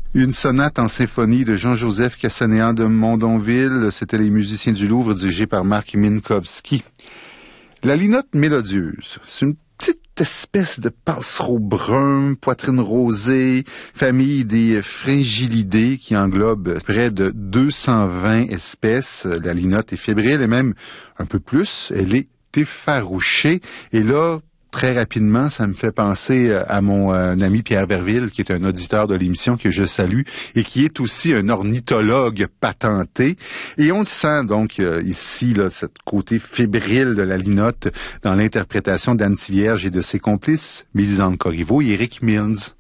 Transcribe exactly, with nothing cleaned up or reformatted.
Une sonate en symphonie de Jean-Joseph Cassanéan de Mondonville. C'était les musiciens du Louvre dirigés par Marc Minkowski. La linotte mélodieuse, c'est une petite espèce de passereau brun, poitrine rosée, famille des fringillidés qui englobe près de deux cent vingt espèces. La linotte est fébrile et même un peu plus, elle est effarouchée. Et là, très rapidement, ça me fait penser à mon euh, ami Pierre Verville, qui est un auditeur de l'émission que je salue et qui est aussi un ornithologue patenté. Et on le sent donc euh, ici, là, ce côté fébrile de la linotte dans l'interprétation d'Anne Tivierge et de ses complices, Mélisande Corriveau et Éric Mills.